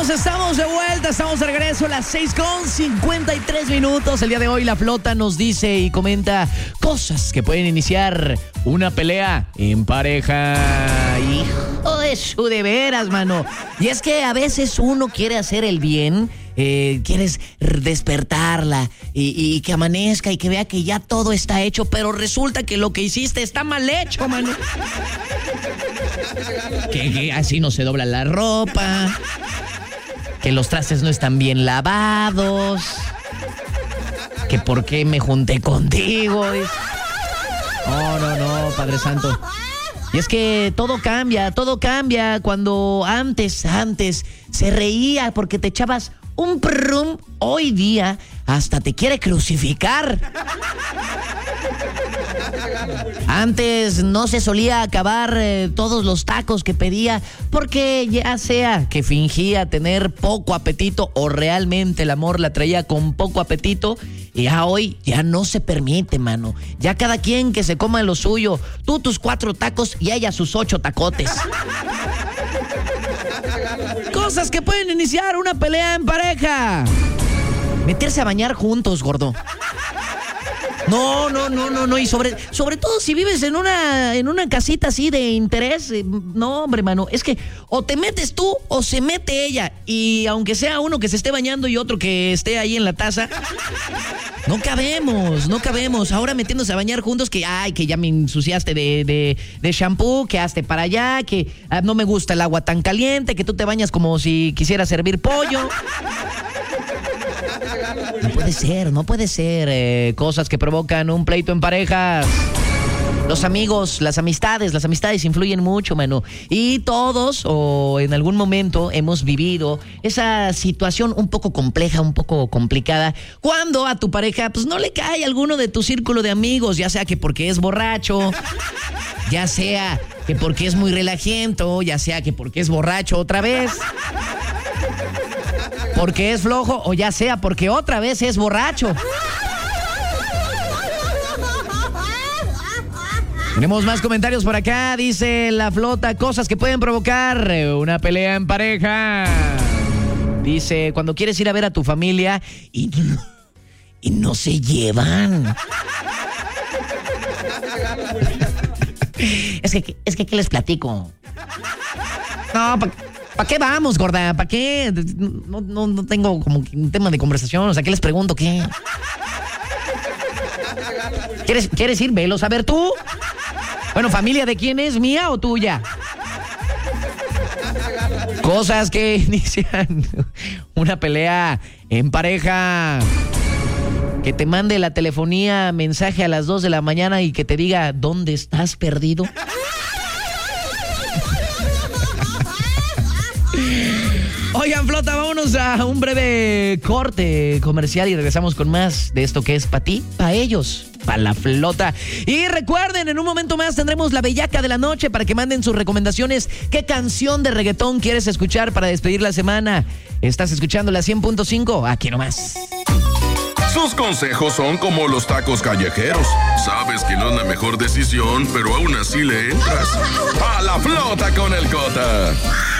Estamos de vuelta, estamos de regreso a las 6:53. El día de hoy la flota nos dice y comenta cosas que pueden iniciar una pelea en pareja. Hijo de su de veras, mano. Y es que a veces uno quiere hacer el bien, quieres despertarla y que amanezca y que vea que ya todo está hecho, pero resulta que lo que hiciste está mal hecho, mano. Que así no se dobla la ropa, que los trastes no están bien lavados, que por qué me junté contigo. No, Padre Santo. Y es que todo cambia cuando antes se reía porque te echabas un prum, hoy día hasta te quiere crucificar. Antes no se solía acabar todos los tacos que pedía porque ya sea que fingía tener poco apetito o realmente el amor la traía con poco apetito. Y ya hoy ya no se permite, mano. Ya cada quien que se coma lo suyo. Tú tus 4 tacos y ella sus 8 tacotes. Cosas que pueden iniciar una pelea en pareja. Meterse a bañar juntos, gordo. No. Y sobre todo si vives en una casita así de interés. No, hombre, mano. Es que o te metes tú o se mete ella. Y aunque sea uno que se esté bañando y otro que esté ahí en la taza, no cabemos. Ahora metiéndose a bañar juntos, que ya me ensuciaste de shampoo, que hazte para allá, que no me gusta el agua tan caliente, que tú te bañas como si quisieras servir pollo. No puede ser. Cosas que provocan un pleito en parejas. Los amigos, las amistades influyen mucho, mano. Y todos, o en algún momento, hemos vivido esa situación un poco compleja, un poco complicada, cuando a tu pareja, pues no le cae alguno de tu círculo de amigos, ya sea que porque es borracho, ya sea que porque es muy relajiento, ya sea que porque es borracho otra vez, porque es flojo, o ya sea porque otra vez es borracho. Tenemos más comentarios por acá. Dice la flota, cosas que pueden provocar una pelea en pareja. Dice, cuando quieres ir a ver a tu familia y no se llevan. Es que ¿qué les platico? No, ¿para qué vamos, gorda? ¿Para qué? No tengo como un tema de conversación. O sea, ¿qué les pregunto? ¿Qué? ¿Quieres ir? Velo a ver tú. Bueno, ¿familia de quién es? ¿Mía o tuya? Cosas que inician una pelea en pareja. Que te mande la telefonía mensaje a las 2 de la mañana y que te diga, ¿dónde estás perdido? Oigan, flota, vámonos a un breve corte comercial y regresamos con más de esto que es para ti, para ellos, para la flota. Y recuerden, en un momento más tendremos la bellaca de la noche para que manden sus recomendaciones. ¿Qué canción de reggaetón quieres escuchar para despedir la semana? Estás escuchando la 100.5, aquí nomás. Sus consejos son como los tacos callejeros. Sabes que no es la mejor decisión, pero aún así le entras. ¡A la flota con el Cota!